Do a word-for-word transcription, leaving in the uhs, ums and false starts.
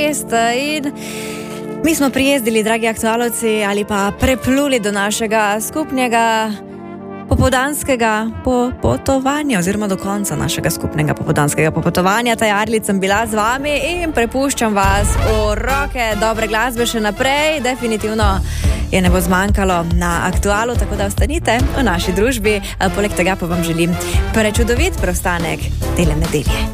In mi smo prijezdili, dragi aktualovci, ali pa prepluli do našega skupnega popoldanskega popotovanja, oziroma do konca našega skupnega popoldanskega popotovanja. Ta Jarlic sem bila z vami in prepuščam vas v roke dobre glasbe še naprej. Definitivno je ne bo zmanjkalo na aktualu, tako da ostanite v naši družbi. Poleg tega pa vam želim prečudovit preostanek dela nedelje.